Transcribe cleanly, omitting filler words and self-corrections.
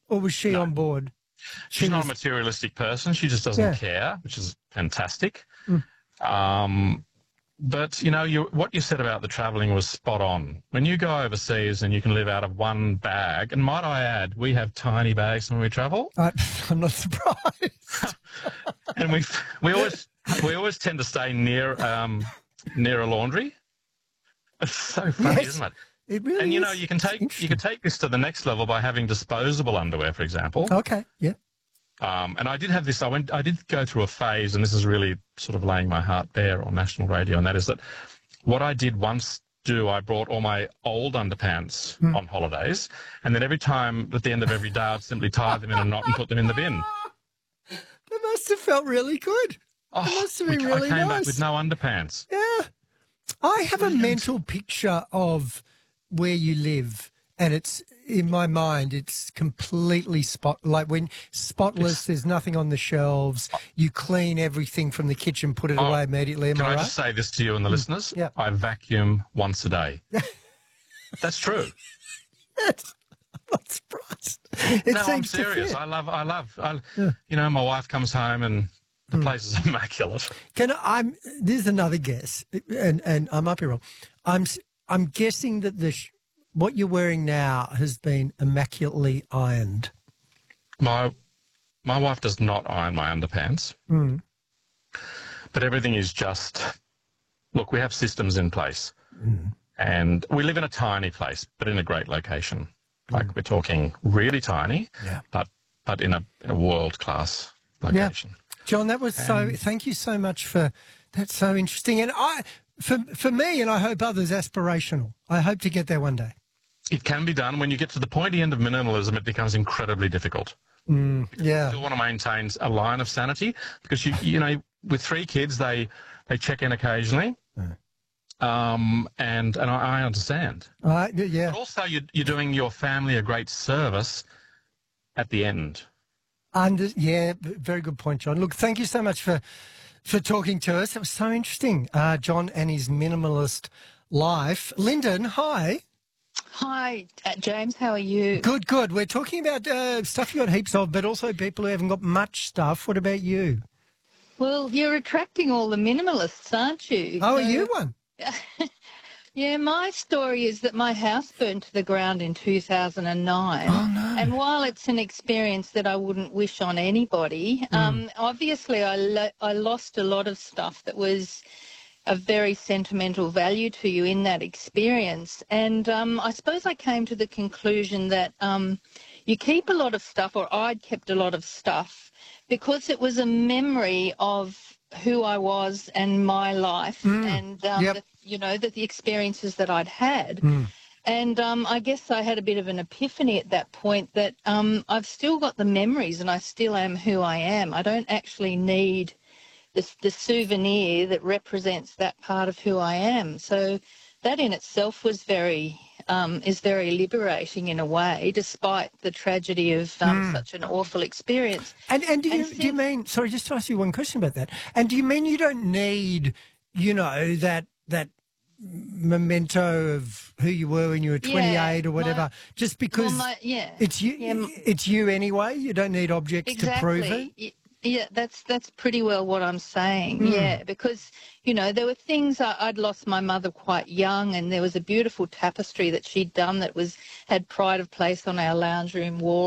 or was she No. on board? She's not a materialistic person. She just doesn't care, which is fantastic. But, you know, what you said about the travelling was spot on. When you go overseas and you can live out of one bag, and might I add, we have tiny bags when we travel. I'm not surprised. And we always tend to stay near a laundry. It's so funny, isn't it? It really and, you is. know, you can take this to the next level by having disposable underwear, for example. Okay, yeah. And I did have this, I did go through a phase, and this is really sort of laying my heart bare on national radio, and that is that what I did once I brought all my old underpants on holidays, and then every time at the end of every day I'd simply tie them in a knot and put them in the bin. That must have felt really good. Oh, that must have been really I came nice. back with no underpants. Yeah. I have a mental picture of where you live, and it's in my mind, it's completely spotless. There's nothing on the shelves. You clean everything from the kitchen, put it away immediately. Can I just say this to you and the listeners? Yeah. I vacuum once a day. That's true. I'm not surprised. No, I'm serious. I love. You know, my wife comes home and the place is immaculate. This is another guess, and I might be wrong. I'm guessing that what you're wearing now has been immaculately ironed. My wife does not iron my underpants, but everything is just. Look, we have systems in place, and we live in a tiny place, but in a great location. Like we're talking really tiny, but in a world class location. Yeah. John, that was thank you so much for that's so interesting. And for me, and I hope others, aspirational. I hope to get there one day. It can be done. When you get to the pointy end of minimalism, it becomes incredibly difficult. Yeah. You still want to maintain a line of sanity because, you know, with 3 kids, they check in occasionally. And I understand. Yeah. But also, you're doing your family a great service at the end. Very good point, John. Look, thank you so much for talking to us. It was so interesting, John and his minimalist life. Lyndon, hi. Hi, James. How are you? Good. We're talking about stuff you got heaps of, but also people who haven't got much stuff. What about you? Well, you're attracting all the minimalists, aren't you? Oh, are you one? Yeah, my story is that my house burned to the ground in 2009. Oh, no. And while it's an experience that I wouldn't wish on anybody, obviously I lost a lot of stuff that was of very sentimental value to you in that experience. And I suppose I came to the conclusion that you keep a lot of stuff, or I'd kept a lot of stuff, because it was a memory of who I was and my life and, the experiences that I'd had. And I guess I had a bit of an epiphany at that point that I've still got the memories and I still am who I am. I don't actually need the souvenir that represents that part of who I am. So that in itself was is very liberating in a way, despite the tragedy of such an awful experience. And do you mean, sorry, just to ask you one question about that, and do you mean you don't need, you know, that memento of who you were when you were 28 or whatever, just because it's you anyway? You don't need objects to prove it? Yeah, that's pretty well what I'm saying. Yeah, because, you know, there were things. I'd lost my mother quite young, and there was a beautiful tapestry that she'd done that had pride of place on our lounge room wall.